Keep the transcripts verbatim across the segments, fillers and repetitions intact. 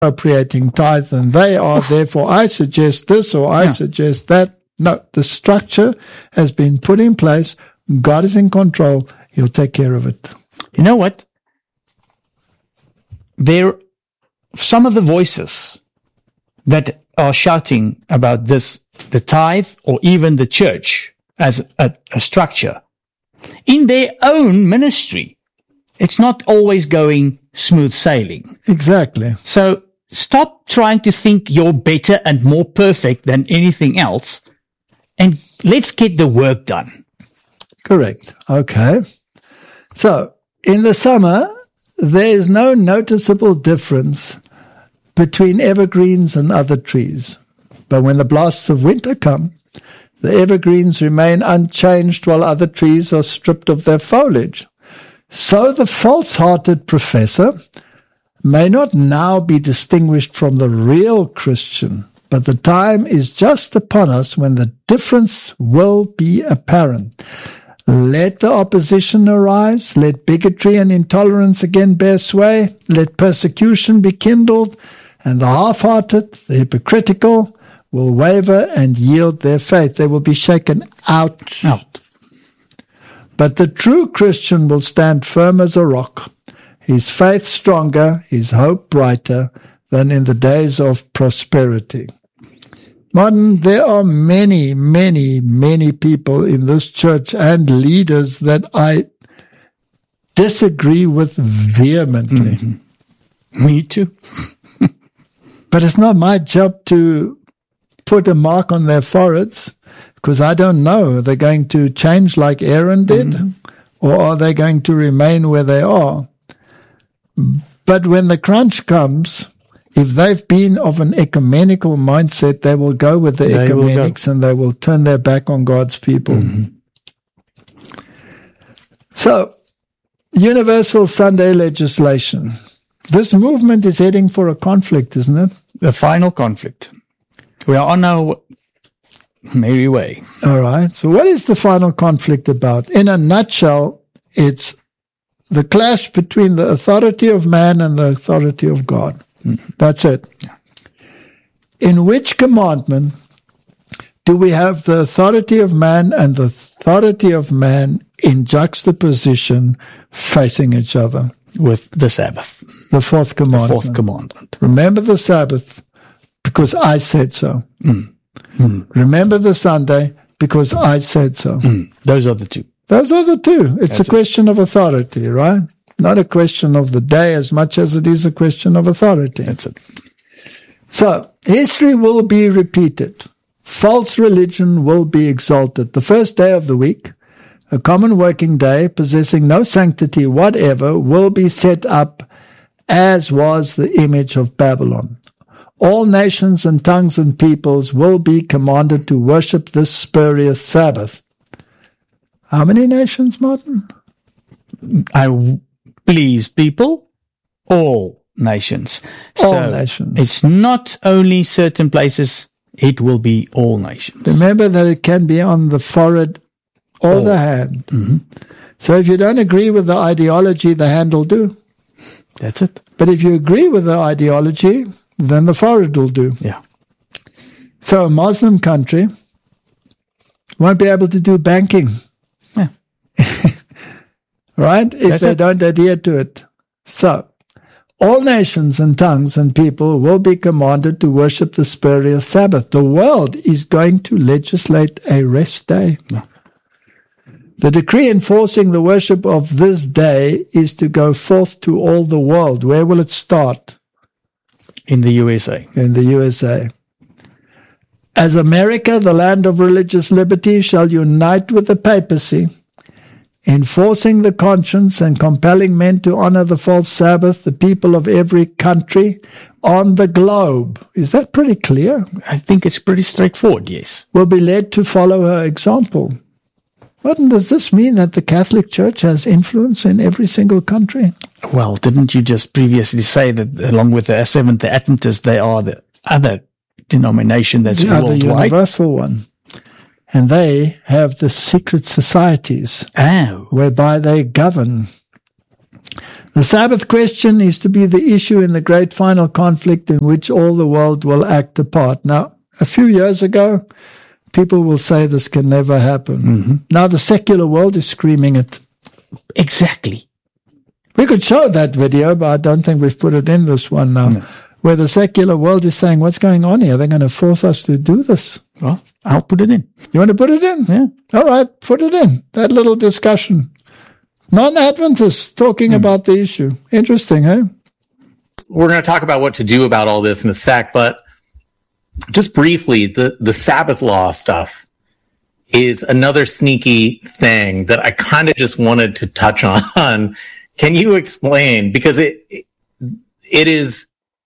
appropriating tithe than they are, therefore I suggest this or I Yeah. suggest that. No, the structure has been put in place. God is in control. He'll take care of it. You know what? There, some of the voices that are shouting about this, the tithe or even the church as a, a structure, in their own ministry, it's not always going smooth sailing. Exactly. So stop trying to think you're better and more perfect than anything else, and let's get the work done. Correct. Okay. So, in the summer, there is no noticeable difference between evergreens and other trees. But when the blasts of winter come, the evergreens remain unchanged while other trees are stripped of their foliage. So the false-hearted professor may not now be distinguished from the real Christian, but the time is just upon us when the difference will be apparent. Let the opposition arise, let bigotry and intolerance again bear sway, let persecution be kindled, and the half-hearted, the hypocritical, will waver and yield their faith. They will be shaken out. Out. But the true Christian will stand firm as a rock, his faith stronger, his hope brighter than in the days of prosperity. Martin, there are many, many, many people in this church and leaders that I disagree with vehemently. Mm-hmm. Me too. But it's not my job to put a mark on their foreheads, because I don't know. Are they going to change like Aaron did? Mm-hmm. Or are they going to remain where they are? But when the crunch comes, if they've been of an ecumenical mindset, they will go with the they ecumenics and they will turn their back on God's people. Mm-hmm. So, universal Sunday legislation. This movement is heading for a conflict, isn't it? The final conflict. We are on our merry way. All right. So what is the final conflict about? In a nutshell, it's the clash between the authority of man and the authority of God. Mm-hmm. That's it. Yeah. In which commandment do we have the authority of man and the authority of man in juxtaposition facing each other? With the Sabbath. The fourth commandment. The fourth commandment. Remember the Sabbath because I said so. Mm. Mm. Remember the Sunday because I said so. Mm. Those are the two. Those are the two. It's That's a question it. of authority, right? Not a question of the day as much as it is a question of authority. That's it. So, history will be repeated. False religion will be exalted. The first day of the week, a common working day possessing no sanctity whatever, will be set up as was the image of Babylon. All nations and tongues and peoples will be commanded to worship this spurious Sabbath. How many nations, Martin? I please people, all nations. All so nations. It's not only certain places, it will be all nations. Remember that it can be on the forehead or all. the hand. Mm-hmm. So if you don't agree with the ideology, the hand will do. That's it. But if you agree with the ideology, then the forehead will do. Yeah. So a Muslim country won't be able to do banking. Yeah. Right? If That's they it. don't adhere to it. So, all nations and tongues and people will be commanded to worship the spurious Sabbath. The world is going to legislate a rest day. No. The decree enforcing the worship of this day is to go forth to all the world. Where will it start? In the U S A. In the U S A. As America, the land of religious liberty, shall unite with the papacy, enforcing the conscience and compelling men to honor the false Sabbath, the people of every country on the globe. Is that pretty clear? I think it's pretty straightforward, yes. Will be led to follow her example. What does this mean, that the Catholic Church has influence in every single country? Well, didn't you just previously say that along with the Seventh Adventists, they are the other denomination that's They are the worldwide? universal one. And they have the secret societies Oh. whereby they govern. The Sabbath question is to be the issue in the great final conflict in which all the world will act a part. Now, a few years ago, people will say this can never happen. Mm-hmm. Now the secular world is screaming it. Exactly. We could show that video, but I don't think we've put it in this one now, no. where the secular world is saying, what's going on here? They're going to force us to do this. Well, I'll put it in. You want to put it in? Yeah. All right, put it in. That little discussion. Non-Adventists talking mm. about the issue. Interesting, eh? We're going to talk about what to do about all this in a sec, but just briefly, the, the Sabbath law stuff is another sneaky thing that I kind of just wanted to touch on. Can you explain? Because it, it is,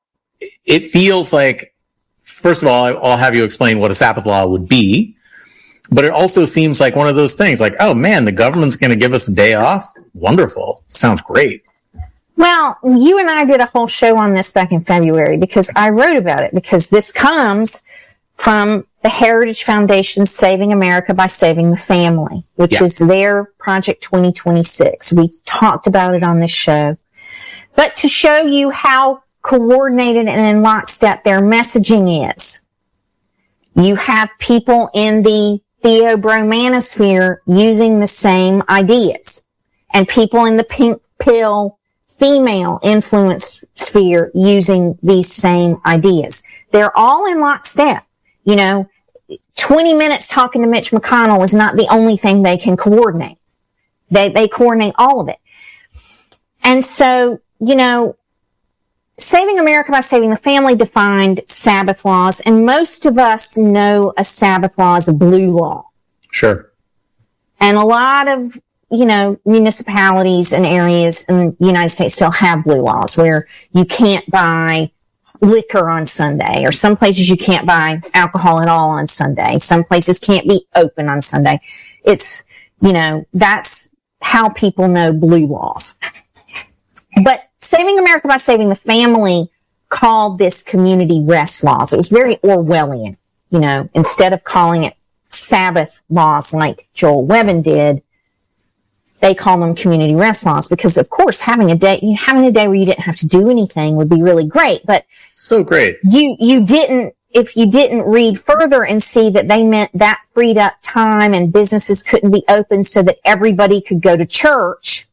it feels like, first of all, I'll have you explain what a Sabbath law would be, but it also seems like one of those things like, oh man, the government's going to give us a day off? Wonderful. Sounds great. Well, you and I did a whole show on this back in February because I wrote about it, because this comes from the Heritage Foundation's Saving America by Saving the Family, which yeah. is their Project twenty twenty-six. We talked about it on this show. But to show you how coordinated and in lockstep their messaging is, you have people in the theobromanosphere using the same ideas, and people in the pink pill female influence sphere using these same ideas. They're all in lockstep. You know, twenty minutes talking to Mitch McConnell is not the only thing they can coordinate. They, they coordinate all of it. And so, you know, Saving America by Saving the Family defined Sabbath laws, and most of us know a Sabbath law as a blue law. Sure. And a lot of, you know, municipalities and areas in the United States still have blue laws where you can't buy liquor on Sunday, or some places you can't buy alcohol at all on Sunday. Some places can't be open on Sunday. It's, you know, that's how people know blue laws. But Saving America by Saving the Family called this community rest laws. It was very Orwellian, you know, instead of calling it Sabbath laws like Joel Webbin did, they call them community rest laws, because of course having a day, having a day where you didn't have to do anything would be really great. But so great. You, you didn't, if you didn't read further and see that they meant that freed up time and businesses couldn't be open so that everybody could go to church.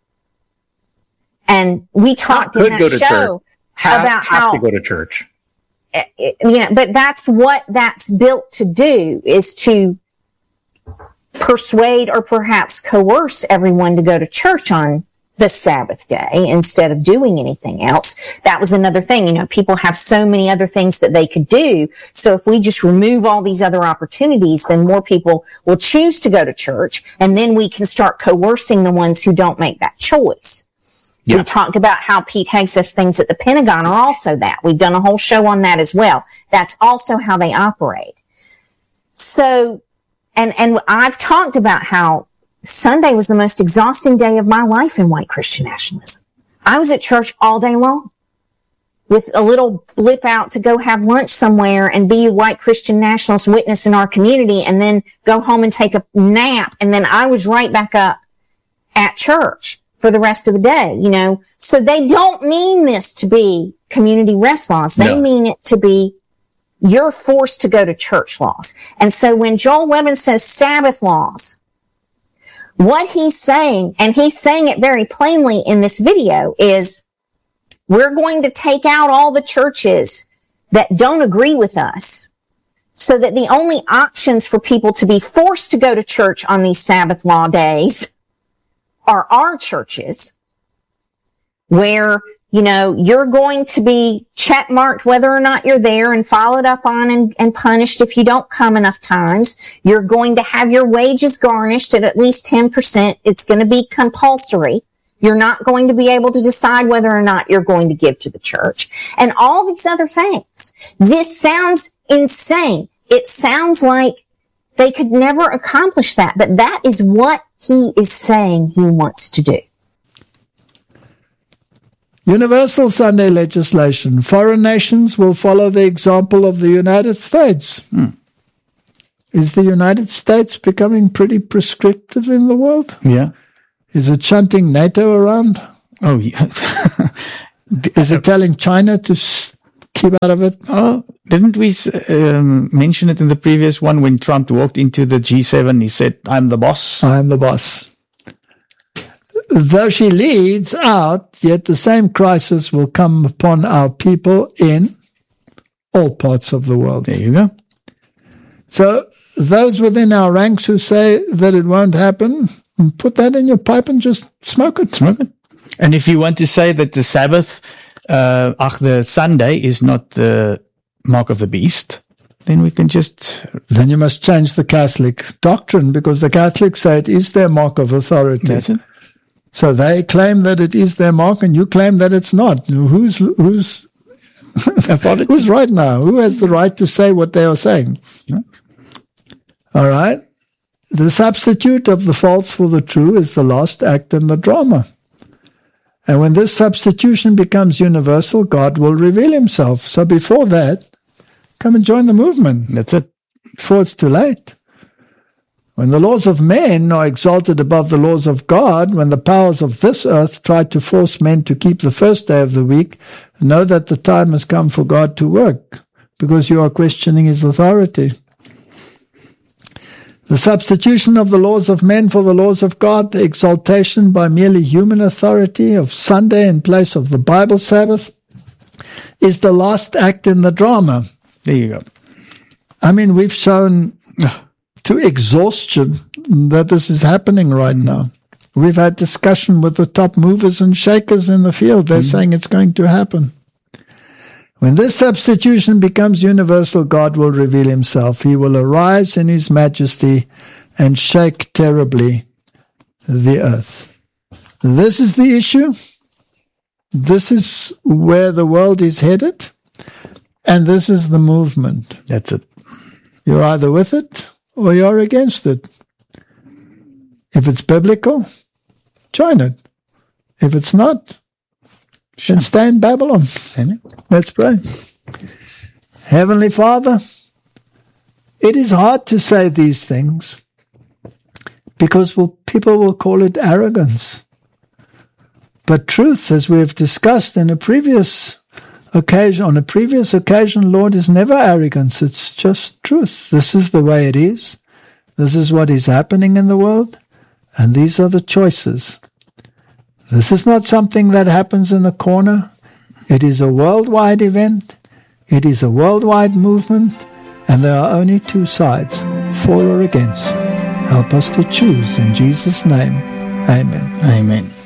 And we talked in that show have, about have how to go to church. You know, but that's what that's built to do, is to persuade or perhaps coerce everyone to go to church on the Sabbath day instead of doing anything else. That was another thing. You know, people have so many other things that they could do. So if we just remove all these other opportunities, then more people will choose to go to church, and then we can start coercing the ones who don't make that choice. Yeah. We talked about how Pete Hegseth's things at the Pentagon are also that. We've done a whole show on that as well. That's also how they operate. So, and, and I've talked about how Sunday was the most exhausting day of my life in white Christian nationalism. I was at church all day long with a little blip out to go have lunch somewhere and be a white Christian nationalist witness in our community, and then go home and take a nap. And then I was right back up at church for the rest of the day, you know. So they don't mean this to be community rest laws. They no. mean it to be you're forced to go to church laws. And so when Joel Webbin says Sabbath laws, what he's saying, and he's saying it very plainly in this video, is we're going to take out all the churches that don't agree with us, so that the only options for people to be forced to go to church on these Sabbath law days are our churches, where, you know, you're going to be check marked whether or not you're there and followed up on and, and punished if you don't come enough times. You're going to have your wages garnished at at least ten percent. It's going to be compulsory. You're not going to be able to decide whether or not you're going to give to the church, and all these other things. This sounds insane. It sounds like they could never accomplish that, but that is what he is saying he wants to do. Universal Sunday legislation. Foreign nations will follow the example of the United States. Hmm. Is the United States becoming pretty prescriptive in the world? Yeah. Is it shunting NATO around? Oh, yeah. Is it telling China to s- keep out of it? Oh, didn't we um, mention it in the previous one when Trump walked into the G seven? He said, "I'm the boss." I am the boss. Though she leads out, yet the same crisis will come upon our people in all parts of the world. There you go. So those within our ranks who say that it won't happen, put that in your pipe and just smoke it. Smoke it. And if you want to say that the Sabbath, uh, ach, the Sunday is not the mark of the beast, then we can just... Then you must change the Catholic doctrine, because the Catholics say it is their mark of authority. That's it. So they claim that it is their mark, and you claim that it's not. Who's who's Authority. who's right now? Who has the right to say what they are saying? No. All right. The substitute of the false for the true is the last act in the drama. And when this substitution becomes universal, God will reveal himself. So before that, come and join the movement. That's it. Before it's too late. When the laws of men are exalted above the laws of God, when the powers of this earth try to force men to keep the first day of the week, know that the time has come for God to work, because you are questioning his authority. The substitution of the laws of men for the laws of God, the exaltation by merely human authority of Sunday in place of the Bible Sabbath, is the last act in the drama. There you go. I mean, we've shown to exhaustion that this is happening right mm. now. We've had discussion with the top movers and shakers in the field. They're mm. saying it's going to happen. When this substitution becomes universal, God will reveal himself. He will arise in his majesty and shake terribly the earth. This is the issue. This is where the world is headed. And this is the movement. That's it. You're either with it or you're against it. If it's biblical, join it. If it's not, Sure. then stay in Babylon. Amen. Let's pray. Heavenly Father, it is hard to say these things because we'll, people will call it arrogance. But truth, as we have discussed in a previous occasion, on a previous occasion, Lord, is never arrogance. It's just truth. This is the way it is. This is what is happening in the world. And these are the choices. This is not something that happens in the corner. It is a worldwide event. It is a worldwide movement. And there are only two sides, for or against. Help us to choose. In Jesus' name, amen. Amen.